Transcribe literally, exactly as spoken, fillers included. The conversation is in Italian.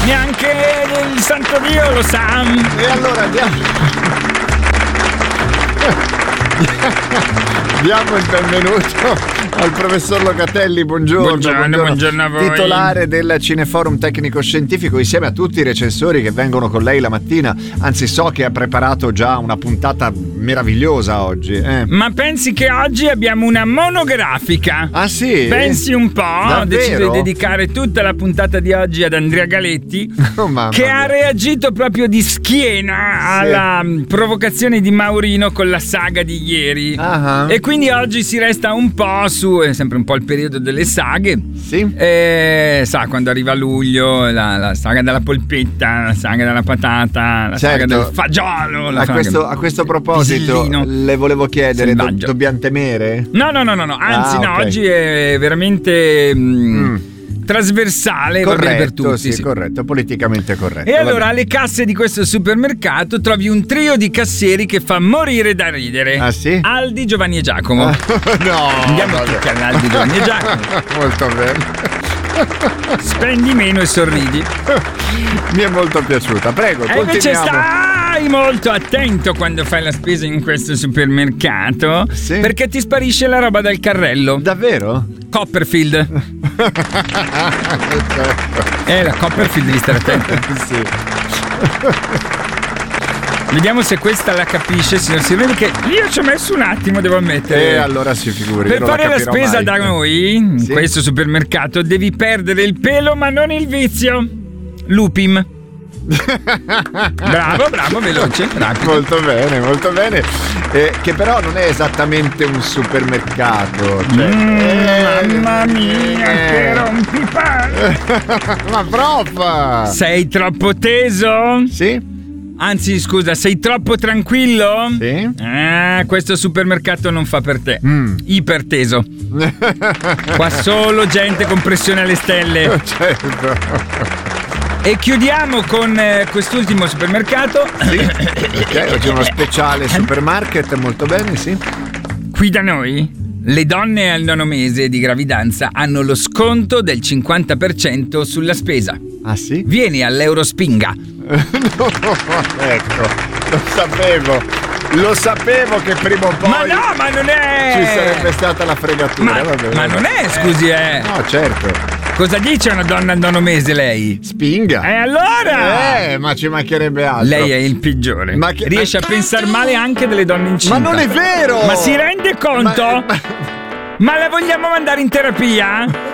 Neanche il santo Dio lo sa. E allora diamo diamo il benvenuto al professor Locatelli. Buongiorno, buongiorno, buongiorno, buongiorno a voi. Titolare del Cineforum Tecnico Scientifico, insieme a tutti i recensori che vengono con lei la mattina. Anzi, so che ha preparato già una puntata meravigliosa oggi. Eh. Ma pensi che oggi abbiamo una monografica? Ah sì? Pensi un po'? Davvero? Ho deciso di dedicare tutta la puntata di oggi ad Andrea Galetti, oh, mamma che mia. ha reagito proprio di schiena alla sì. provocazione di Maurino con la saga di ieri. Uh-huh. E quindi oggi si resta un po' su, è sempre un po' il periodo delle saghe. Sì. E, sa, quando arriva luglio, la, la saga della polpetta, la saga della patata, la certo. saga del fagiolo. La a, saga questo, a questo proposito, pisellino. Le volevo chiedere, do, dobbiamo temere? No, no, no, no, no. Anzi, ah, no, okay. oggi è veramente mm, mm. trasversale, corretto, va bene per tutti. Sì, sì, corretto, politicamente corretto. E allora alle casse di questo supermercato trovi un trio di cassieri che fa morire da ridere. Ah sì? Aldi, Giovanni e Giacomo. No, andiamo tutti all'Aldi, Giovanni e Giacomo. Molto bene. Spendi meno e sorridi. Mi è molto piaciuta. Prego, e continuiamo. invece stai molto attento quando fai la spesa in questo supermercato, sì? Perché ti sparisce la roba dal carrello. Davvero? Copperfield. Eh, la Copperfield, devi stare attento. Sì. Vediamo se questa la capisce, signor Sirveni, che io ci ho messo un attimo, devo ammettere. E allora si figuri. Per fare la, la spesa mai. Da noi, in sì? questo supermercato, devi perdere il pelo ma non il vizio. Lupim. Bravo, bravo, veloce, rapido. Molto bene, molto bene. Eh, che però non è esattamente un supermercato. Cioè, mm, eh, mamma mia, eh. che rompipalle. Ma prof! Sei troppo teso? Sì. Anzi, scusa, sei troppo tranquillo? Sì. Ah, questo supermercato non fa per te. Mm. Iperteso. Qua solo gente con pressione alle stelle. Certo. E chiudiamo con eh, quest'ultimo supermercato. Sì. Ok, oggi è uno speciale supermarket, molto bene, sì. Qui da noi le donne al nono mese di gravidanza hanno lo sconto del cinquanta per cento sulla spesa. Ah sì? Vieni all'Eurospinga. No, ecco, lo sapevo. Lo sapevo che prima o poi. Ma no, ma non è. Ci sarebbe stata la fregatura. Ma, vabbè, ma vabbè. non è, scusi, eh. No, certo. Cosa dice una donna al nono mese lei? Spinga. E allora? Eh, ma ci mancherebbe altro. Lei è il peggiore. Ma che... Riesce ma... a pensare male anche delle donne incinte. Ma non è vero! Ma si rende conto? Ma, ma... ma la vogliamo mandare in terapia?